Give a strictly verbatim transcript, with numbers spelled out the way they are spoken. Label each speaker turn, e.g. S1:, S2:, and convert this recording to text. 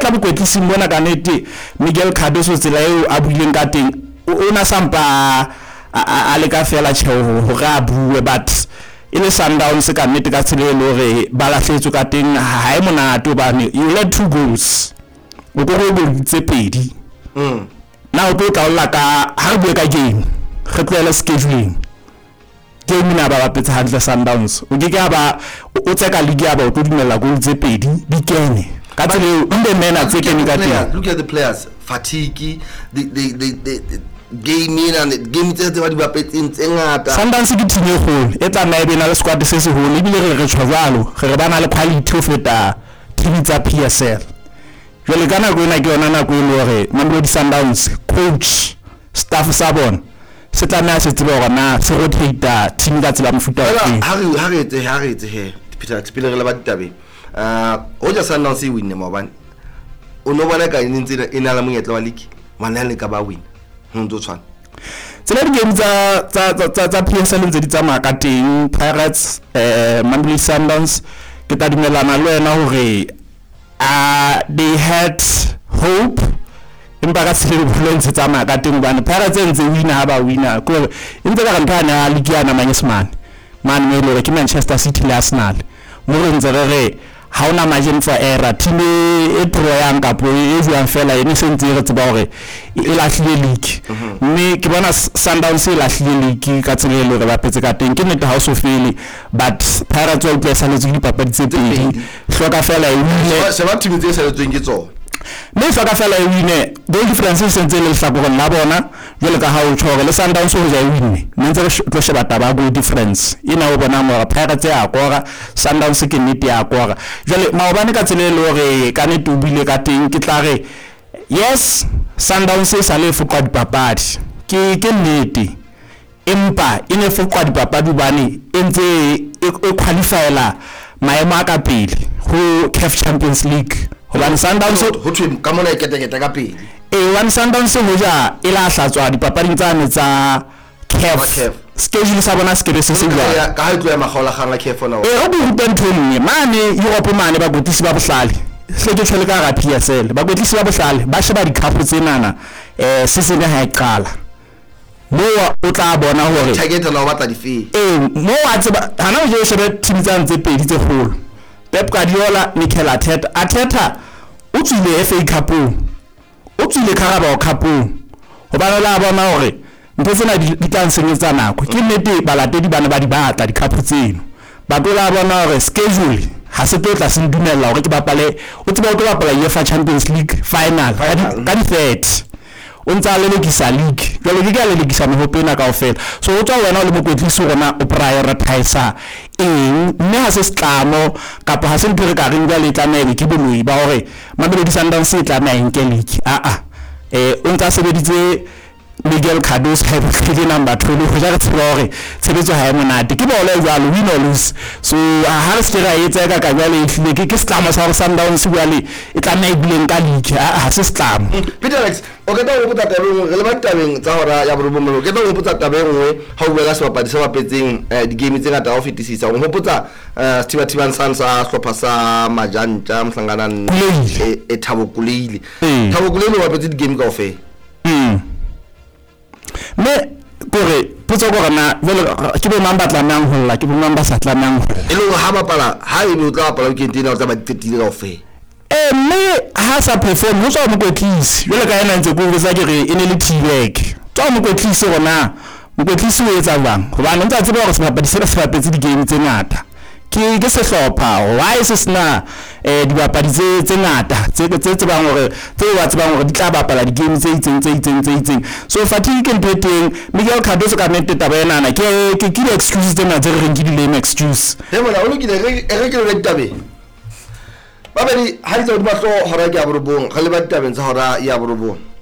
S1: tla bokwetlisi mbona ka nete Miguel Cardoso tsela eo a buileng ka teng o na sampa a le ka fela tsheo ho ga bue but ile Sundowns ka nnete ka tsela le hore ba lahletswe ka teng ha e monate bane you let two goals o go go tse pedi
S2: mm
S1: na o tlo tla ka ha bue ka game re tlele scheduling game na ba bapetsa hantle Sundowns o ke ka ba o tseka league ya ba o tlo dumela goal tse pedi di kene ka tsela o mbe mena tse kene ka teng.
S2: Look at the players, fatigue, the the the, the game in and game tse tse ba di bapetseng tse ngata.
S1: Sundowns ke team e kgolo e tla nna e bena le squad se se holo ebile re re tshwalo re ba na le quality ho feta team tsa P S L. Jwale kana go ena ke yona na go ile hore Mamelodi Sundowns coach staff sa bona se tla na se tsebe hore na se rotate team ka tsela mofuta wa teng.
S2: Ha re ha re etse ha re etse he Peter Tsipile re le ba ditabeng uh o ja Sundowns e win mabane o no bona ka ene ntse ena la monyetla wa league mana le ka ba win ho ntso tshwana
S1: tsela di game tsa tsa tsa tsa P S L ntse di tsamaya ka teng Pirates eh Mamelodi Sundowns ke ta dumelana le wena hore uh they had hope empa ka sele bolentse tsamaya ka teng bana Pirates ntse wina ha ba wina ko ntse ka ntana league ya na Manchester man me lo ke Manchester City le Arsenal mo re ntse re re ha ona margin for error team e troyang ka po e buang fela ene sentse re tseba hore e lahlile league mme ke bona Sundowns e lahlile league ka tsela le re ba petse ka teng ke nete house of fele but Pirates o tla saletse di papadi tse pedi hloka fela e wile
S2: se ba team tse saletsweng ke tsona
S1: me hloka fela e wine the difference is sentse le hlakoreng la bona jwale ka ha o tshore le Sundowns o ja e wine ntse re tlo sheba taba go difference ina o bona mo Pirates ya kora Sundowns ke nete ya kora jwale maobane ka tsela le hore ka nete o bile ka teng ke tla re yes Sundowns e sa le fokwa dipapadi ke ke nete empa ine fokwa dipapadi bane entse e qualifyela maemo a ka pele ho C A F Champions League hobane Sundowns
S2: ho thwe ka mona e keteketa ka pele
S1: e one Sundowns ho ja e la hlatswa dipapading tsane tsa C A F schedule sa bona skebe se se
S2: ya ka ha tlo ya magaola gang la C A F ona
S1: e o bo rutentone mane Europe mane ba gotisi ba bohlale se ke tshele ka ga P S L ba gotisi ba bohlale ba sheba di cup tsenana eh se se ne ha e qala mo o tla bona hore
S2: target la o batla di fe
S1: eh mo a tseba hana o je shebe team tsa ntse pedi tse kgolo Pep Guardiola Mikel Arteta Arteta o tsile F A Cup o tsile Carabao Cup ho bana la bona hore ntse tsena di tla senyetsa nako ke nnete balatedi bana ba di batla di cup tseno ba tlo la bona hore schedule ha se tla se ndumella hore ke bapale o tseba o tlo bapala UEFA Champions League final ka di thirty o ntsa le lekisa league jwale ke ka le lekisa mo pena ka ofela so o tswa wena le mokwetlisi rona o prioritize eng mme ha se setlamo kapa ha se ntho re ka reng jwale tlamele ke boloi ba hore Mamelodi Sundowns e tlamela nke league a a eh o ntsa sebeditse Miguel Cardoso ha ke number two le ho ja re tseba hore tshebetso ha e monate ke bolo e jwalo win or lose so ha re se ra etsa ka ka jwale e hlile ke ke setlamo sa Sundowns jwale e tlamela e bileng ka league ha se setlamo
S2: Peter Alex o ka tla go botsa tabeng re le ba tabeng tsa hora ya borobomelo ke tla go botsa tabeng ngwe ha o bela sebapadi se bapetseng di game tse ngata ho fetisisa go hopotsa Steve Tiban Sans a hlopha sa Majanta mhlangana e Thabokuleile Thabokuleile wa bapetse di game ka ofela
S1: mm me kore potso go rena vele ke be mamba tla mang holla ke be mamba sa tla mang
S2: e le ha bapala ha e no tla bapala ke ntena o tla ba fetile ka ofela
S1: eh me ha sa perform ho tswa mo kwetlisi jwale ka ena ntse go botsa ke re ene le T-back tswa mo kwetlisi rona mo kwetlisi o etsa bang hobane ntse a tseba hore sebapadi se se bapetse di game tse ngata ke ke sehlopha why se sna eh dibapadi tse tse ngata tse tse tse bang hore tse wa tsebang hore di tla bapala di game tse itseng tse itseng tse itseng so fatigue ke ntweteng Miguel Cardoso ka mente taba ena na ke ke ke excuse tsena tse re reng ke di lame excuse
S2: he mona o lokile re re ke le tabe ba bedi ha ditsa di batlo hora ke ya borobong ga le ba ditabeng tsa hora ya borobong